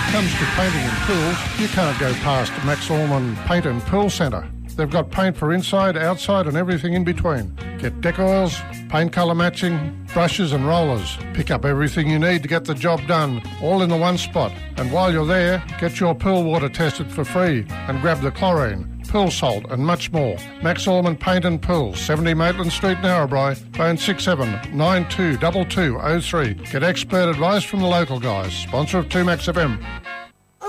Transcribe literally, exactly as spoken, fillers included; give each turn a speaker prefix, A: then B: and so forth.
A: comes to painting and pools, you can't go past Max Allman Paint and Pool Centre. They've got paint for inside, outside and everything in between. Get deck oils, paint colour matching, brushes and rollers. Pick up everything you need to get the job done, all in the one spot. And while you're there, get your pool water tested for free and grab the chlorine, pool salt and much more. Max Allman Paint and Pool, seventy Maitland Street, Narrabri. Phone six seven nine two two two oh three. Get expert advice from the local guys. Sponsor of two Max F M.